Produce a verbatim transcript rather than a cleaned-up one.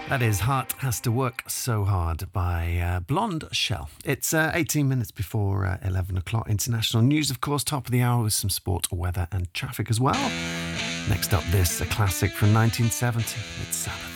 That is Heart Has to Work So Hard by uh, Blonde Shell. It's uh, eighteen minutes before uh, eleven o'clock. International news, of course, top of the hour with some sport, weather and traffic as well. Next up, this, a classic from nineteen seventy. It's Sabbath.